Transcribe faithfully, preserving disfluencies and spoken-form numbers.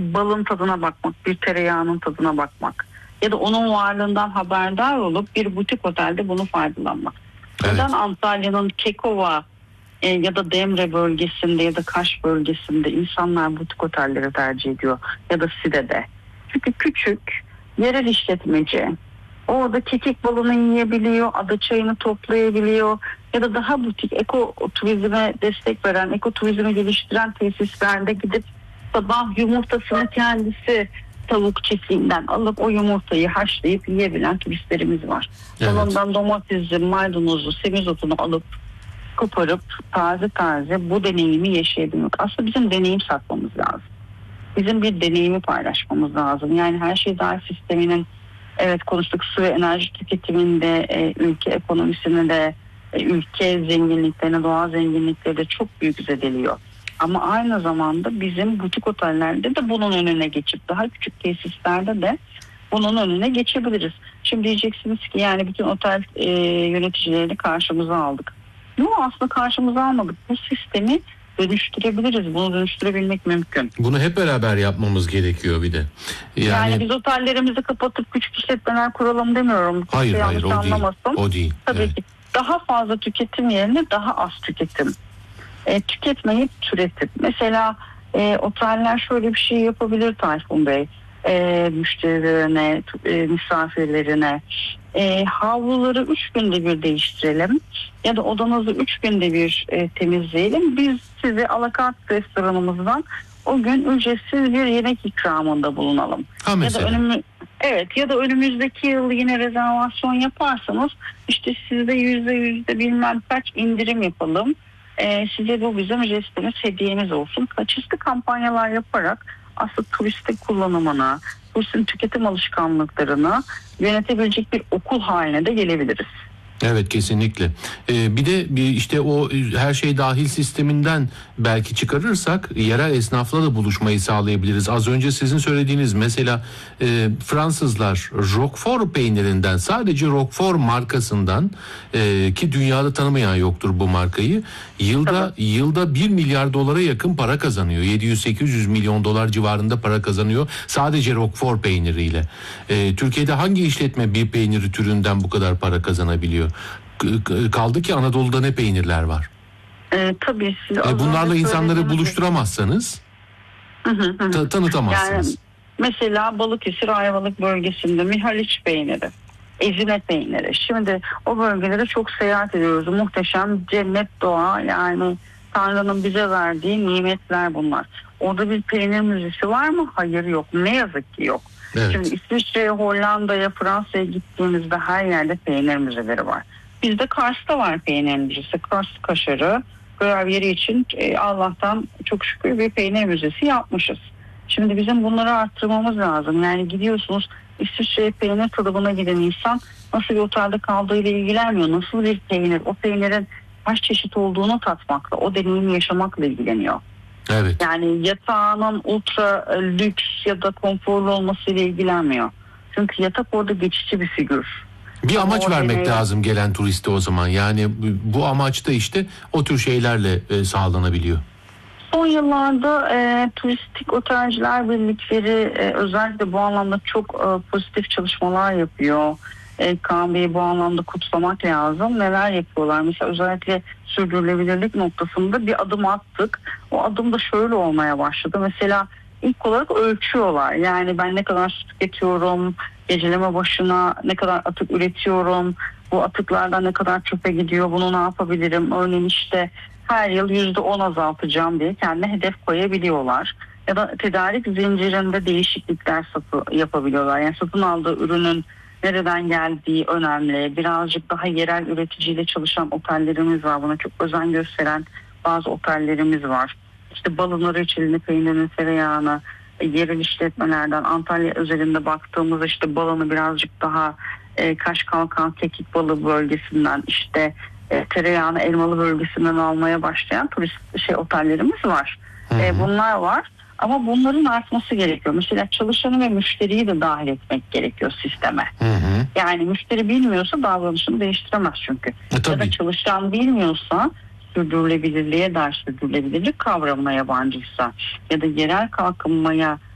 bir balın tadına bakmak, bir tereyağının tadına bakmak ya da onun varlığından haberdar olup bir butik otelde bunu faydalanmak. Evet. Neden Antalya'nın Kekova e, ya da Demre bölgesinde ya da Kaş bölgesinde insanlar butik otelleri tercih ediyor ya da Side'de? Çünkü küçük, yerel işletmeci orada kekik balını yiyebiliyor, ada çayını toplayabiliyor ya da daha butik eko turizme destek veren, eko turizmi geliştiren tesislerde gidip sabah yumurtasını kendisi tavuk çiftliğinden alıp o yumurtayı haşlayıp yiyebilen turistlerimiz var. Evet. Ondan domatesi, maydanozu, semizotunu alıp koparıp taze taze bu deneyimi yaşayabilmek. Aslında bizim deneyim satmamız lazım. Bizim bir deneyimi paylaşmamız lazım. Yani her şey dahil sisteminin, evet konuştuk, su ve enerji tüketiminde, e, ülke ekonomisine de, e, ülke zenginliklerine, doğal zenginlikleri de çok büyük zedeliyor. Ama aynı zamanda bizim butik otellerde de bunun önüne geçip daha küçük tesislerde de bunun önüne geçebiliriz. Şimdi diyeceksiniz ki yani bütün otel e, yöneticilerini karşımıza aldık. Yok, aslında karşımıza almadık. Bu sistemi dönüştürebiliriz. Bunu dönüştürebilmek mümkün. Bunu hep beraber yapmamız gerekiyor bir de. Yani, yani biz otellerimizi kapatıp küçük işletmeler kuralım demiyorum. Hayır Kimse hayır yanlış o değil. anlamasın. O değil. Tabii Evet. ki daha fazla tüketim yerine daha az tüketim. E, tüketmeyip türetip. Mesela e, oteller şöyle bir şey yapabilir Tayfun Bey. E, müşterilerine, e, misafirlerine e, havluları üç günde bir değiştirelim ya da odanızı üç günde bir e, temizleyelim. Biz size alakart restoranımızdan o gün ücretsiz bir yemek ikramında bulunalım. Ha, mesela. Ya da önümü, evet ya da önümüzdeki yıl yine rezervasyon yaparsanız işte sizde yüzde yüzde bilmem kaç indirim yapalım. Ee, size bu bizim jestimiz, hediyemiz olsun. Çeşitli kampanyalar yaparak aslında turistin kullanımına, turistin tüketim alışkanlıklarını yönetebilecek bir okul haline de gelebiliriz. Evet, kesinlikle. Ee, bir de bir işte o her şey dahil sisteminden belki çıkarırsak yerel esnafla da buluşmayı sağlayabiliriz. Az önce sizin söylediğiniz mesela e, Fransızlar Roquefort peynirinden, sadece Roquefort markasından e, ki dünyada tanımayan yoktur bu markayı, yılda Tabii. yılda bir milyar dolara yakın para kazanıyor. yedi yüz sekiz yüz milyon dolar civarında para kazanıyor sadece Roquefort peyniriyle. E, Türkiye'de hangi işletme bir peyniri türünden bu kadar para kazanabiliyor? Kaldı ki Anadolu'da ne peynirler var. Ee, tabii siz E, bunlarla insanları buluşturamazsanız hı hı hı. ta- tanıtamazsınız. Yani mesela Balıkesir Ayvalık bölgesinde Mihaliç peyniri, Ezine peyniri. Şimdi o bölgelere çok seyahat ediyoruz. Muhteşem cennet doğa, yani Tanrı'nın bize verdiği nimetler bunlar. Orada bir peynir müzesi var mı? Hayır, yok. Ne yazık ki yok. Evet. Şimdi İsviçre'ye, Hollanda'ya, Fransa'ya gittiğimizde her yerde peynir müzeleri var. Bizde Kars'ta var peynir müzesi. Kars kaşarı görev yeri için e, Allah'tan çok şükür bir peynir müzesi yapmışız. Şimdi bizim bunları arttırmamız lazım. Yani gidiyorsunuz İsviçre'ye peynir tadımına giden insan nasıl bir otelde kaldığıyla ilgilenmiyor. Nasıl bir peynir, o peynirin kaç çeşit olduğunu tatmakla, o deneyimi yaşamakla ilgileniyor. Evet. Yani yatağının ultra lüks ya da konforlu olmasıyla ilgilenmiyor. Çünkü yatak orada geçici bir figür. Bir Ama amaç o vermek deneyim... lazım gelen turiste o zaman. Yani bu amaç da işte o tür şeylerle e, sağlanabiliyor. Son yıllarda e, turistik otelciler birlikleri e, özellikle bu anlamda çok e, pozitif çalışmalar yapıyor. E, Kaan Bey'i bu anlamda kutlamak lazım. Neler yapıyorlar? Mesela özellikle sürdürülebilirlik noktasında bir adım attık. O adım da şöyle olmaya başladı. Mesela ilk olarak ölçüyorlar. Yani ben ne kadar su tüketiyorum, geceleme başına ne kadar atık üretiyorum, bu atıklardan ne kadar çöpe gidiyor, bunu ne yapabilirim? Örneğin işte her yıl yüzde on azaltacağım diye kendine hedef koyabiliyorlar. Ya da tedarik zincirinde değişiklikler satı, yapabiliyorlar. Yani satın aldığı ürünün nereden geldiği önemli. Birazcık daha yerel üreticiyle çalışan otellerimiz var. Buna çok özen gösteren bazı otellerimiz var. İşte balını, reçelini, peynirini, tereyağını yerel işletmelerden, Antalya özelinde baktığımızda işte balını birazcık daha e, Kaş Kalkan Kekik Balı bölgesinden, işte e, tereyağını Elmalı bölgesinden almaya başlayan turist şey otellerimiz var. E, bunlar var. Ama bunların artması gerekiyor. Mesela çalışanı ve müşteriyi de dahil etmek gerekiyor sisteme. Hı hı. Yani müşteri bilmiyorsa davranışını değiştiremez çünkü. E, ya da çalışan bilmiyorsa, sürdürülebilirliğe dair sürdürülebilirlik kavramına yabancıysa ya da yerel kalkınmaya